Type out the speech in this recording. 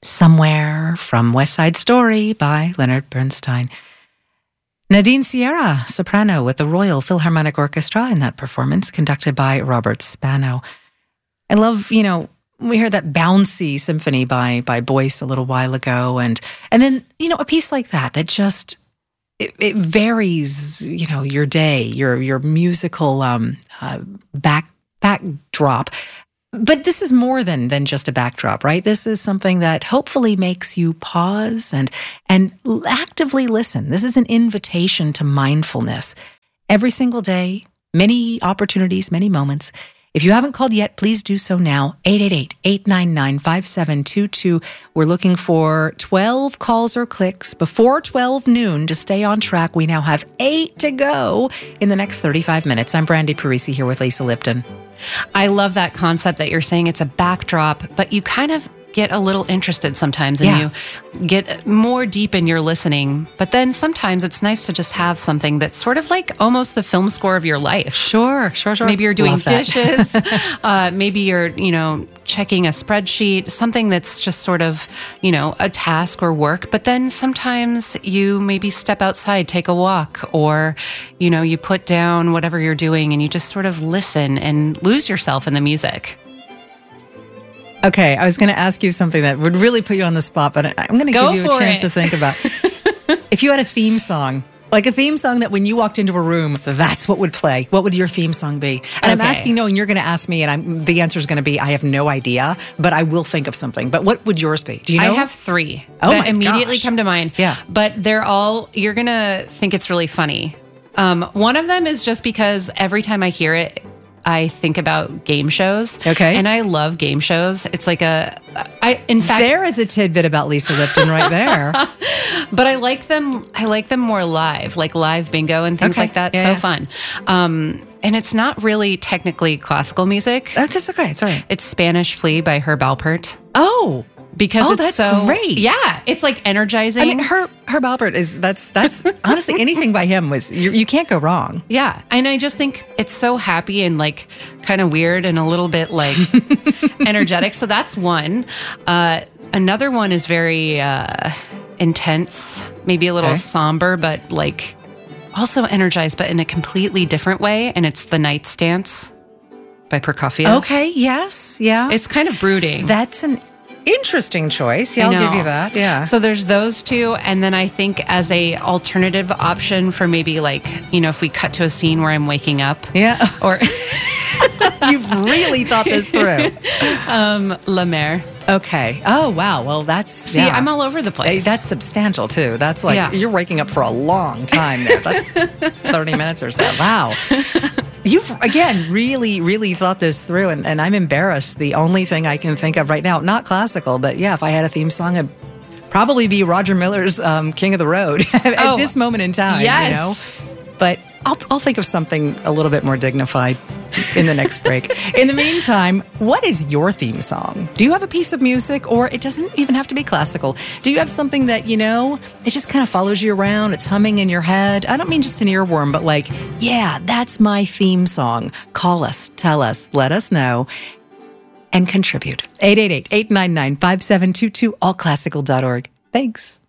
Somewhere from West Side Story by Leonard Bernstein. Nadine Sierra, soprano with the Royal Philharmonic Orchestra in that performance conducted by Robert Spano. I love, we heard that bouncy symphony by Boyce a little while ago. And then, a piece like that just, it varies, your day, your musical backdrop. But this is more than just a backdrop, right? This is something that hopefully makes you pause and actively listen. This is an invitation to mindfulness. Every single day, many opportunities, many moments. If you haven't called yet, please do so now. 888-899-5722. We're looking for 12 calls or clicks before 12 noon to stay on track. We now have 8 to go in the next 35 minutes. I'm Brandy Parisi here with Lisa Lipton. I love that concept that you're saying it's a backdrop, but you kind of get a little interested sometimes and you get more deep in your listening. But then sometimes it's nice to just have something that's sort of like almost the film score of your life. Sure. Maybe you're doing dishes. Maybe you're, checking a spreadsheet, something that's just sort of, a task or work. But then sometimes you maybe step outside, take a walk, or, you put down whatever you're doing and you just sort of listen and lose yourself in the music. Okay, I was going to ask you something that would really put you on the spot, but I'm going to give you a chance to think about. If you had a theme song, like a theme song that when you walked into a room, that's what would play, what would your theme song be? And I'm asking, knowing you're going to ask me, and the answer is going to be, I have no idea, but I will think of something. But what would yours be? Do you know? I have 3 that immediately come to mind. Yeah. But they're all, you're going to think it's really funny. One of them is just because every time I hear it, I think about game shows. Okay. And I love game shows. It's like in fact, there is a tidbit about Lisa Lipton right there. But I like them more live, like live bingo and things like that. Yeah, fun. And it's not really technically classical music. That's okay. It's all right. It's Spanish Flea by Herb Alpert. Oh. Because it's that's so great. Yeah, it's like energizing. I mean, Herb Alpert that's honestly anything by him was you can't go wrong. Yeah, and I just think it's so happy and like kind of weird and a little bit like energetic. So that's one. Another one is very intense, maybe a little somber, but like also energized, but in a completely different way. And it's The Night's Dance by Prokofiev. Okay. Yes. Yeah. It's kind of brooding. That's an interesting choice. Yeah, I'll give you that. Yeah. So there's those 2. And then I think as a alternative option for maybe like, if we cut to a scene where I'm waking up. Yeah. Or you've really thought this through. La Mer. Okay. Oh, wow. Well, See, I'm all over the place. That's substantial too. That's like, you're waking up for a long time there. That's 30 minutes or so. Wow. You've, again, really, really thought this through, and I'm embarrassed. The only thing I can think of right now, not classical, but if I had a theme song, it'd probably be Roger Miller's King of the Road at this moment in time, Yes. But I'll think of something a little bit more dignified in the next break. In the meantime, what is your theme song? Do you have a piece of music, or it doesn't even have to be classical? Do you have something that, it just kind of follows you around, it's humming in your head? I don't mean just an earworm, but like, that's my theme song. Call us, tell us, let us know, and contribute. 888-899-5722, allclassical.org. Thanks.